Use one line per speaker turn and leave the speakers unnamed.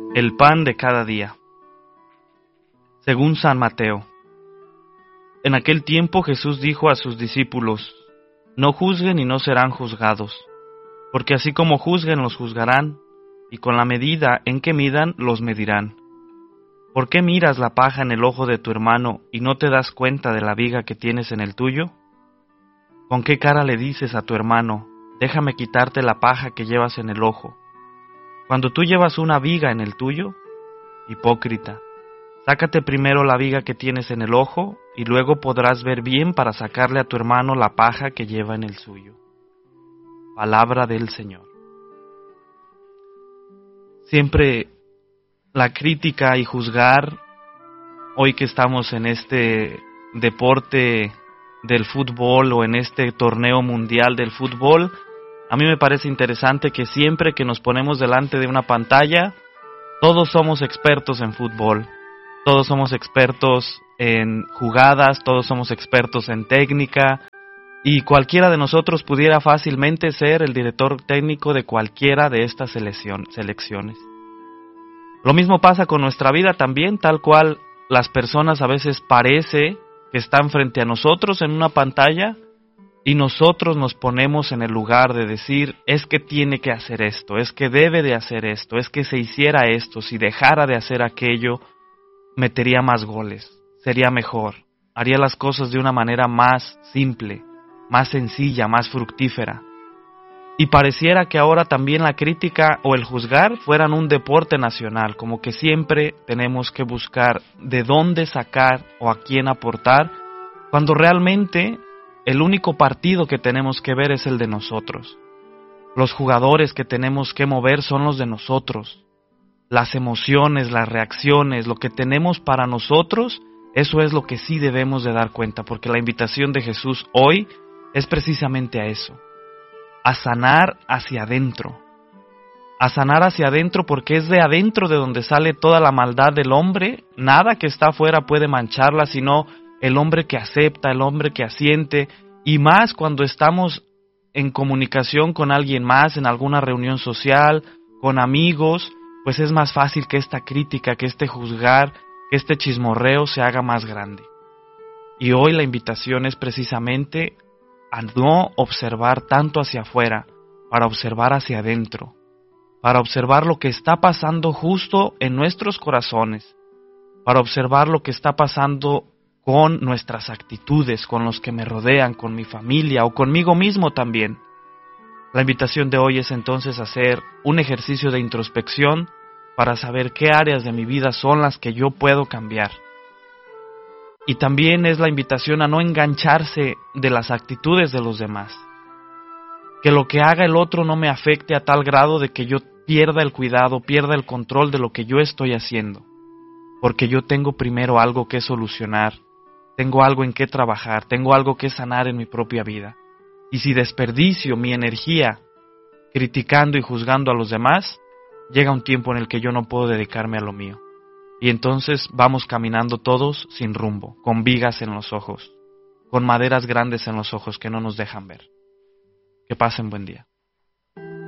El pan de cada día. Según San Mateo. En aquel tiempo Jesús dijo a sus discípulos: No juzguen y no serán juzgados, porque así como juzguen los juzgarán, y con la medida en que midan los medirán. ¿Por qué miras la paja en el ojo de tu hermano y no te das cuenta de la viga que tienes en el tuyo? ¿Con qué cara le dices a tu hermano: Déjame quitarte la paja que llevas en el ojo, cuando tú llevas una viga en el tuyo? Hipócrita, sácate primero la viga que tienes en el ojo, y luego podrás ver bien para sacarle a tu hermano la paja que lleva en el suyo. Palabra del Señor. Siempre la crítica y juzgar, hoy que estamos en este deporte del fútbol o en este torneo mundial del fútbol, a mí me parece interesante que siempre que nos ponemos delante de una pantalla, todos somos expertos en fútbol, todos somos expertos en jugadas, todos somos expertos en técnica, y cualquiera de nosotros pudiera fácilmente ser el director técnico de cualquiera de estas selecciones. Lo mismo pasa con nuestra vida también, tal cual las personas a veces parece que están frente a nosotros en una pantalla y nosotros nos ponemos en el lugar de decir: es que tiene que hacer esto, es que debe de hacer esto, es que se hiciera esto, si dejara de hacer aquello, metería más goles, sería mejor, haría las cosas de una manera más simple, más sencilla, más fructífera. Y pareciera que ahora también la crítica o el juzgar fueran un deporte nacional, como que siempre tenemos que buscar de dónde sacar o a quién aportar, cuando realmente el único partido que tenemos que ver es el de nosotros. Los jugadores que tenemos que mover son los de nosotros. Las emociones, las reacciones, lo que tenemos para nosotros, eso es lo que sí debemos de dar cuenta, porque la invitación de Jesús hoy es precisamente a eso. A sanar hacia adentro. A sanar hacia adentro, porque es de adentro de donde sale toda la maldad del hombre. Nada que está afuera puede mancharla, sino el hombre que acepta, el hombre que asiente, y más cuando estamos en comunicación con alguien más, en alguna reunión social, con amigos, pues es más fácil que esta crítica, que este juzgar, que este chismorreo se haga más grande. Y hoy la invitación es precisamente a no observar tanto hacia afuera, para observar hacia adentro, para observar lo que está pasando justo en nuestros corazones, para observar lo que está pasando con nuestras actitudes, con los que me rodean, con mi familia o conmigo mismo también. La invitación de hoy es entonces hacer un ejercicio de introspección para saber qué áreas de mi vida son las que yo puedo cambiar. Y también es la invitación a no engancharse de las actitudes de los demás. Que lo que haga el otro no me afecte a tal grado de que yo pierda el cuidado, pierda el control de lo que yo estoy haciendo. Porque yo tengo primero algo que solucionar, tengo algo en qué trabajar, tengo algo que sanar en mi propia vida. Y si desperdicio mi energía criticando y juzgando a los demás, llega un tiempo en el que yo no puedo dedicarme a lo mío. Y entonces vamos caminando todos sin rumbo, con vigas en los ojos, con maderas grandes en los ojos que no nos dejan ver. Que pasen buen día.